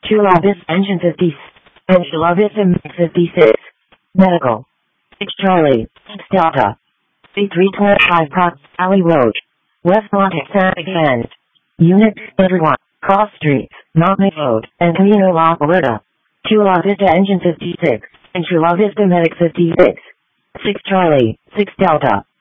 Chula Vista Engine 50 and Chula Vista Mix 56. Medical. 6 Charlie, 6 Delta. C325 Park, Alley Road. West Montauk, San Unit, everyone. Cross Streets, Mountain Road, and Camino La Puerta. Chula Vista Engine 56, and Chula Vista Medic 56. 6 Charlie, 6 Delta.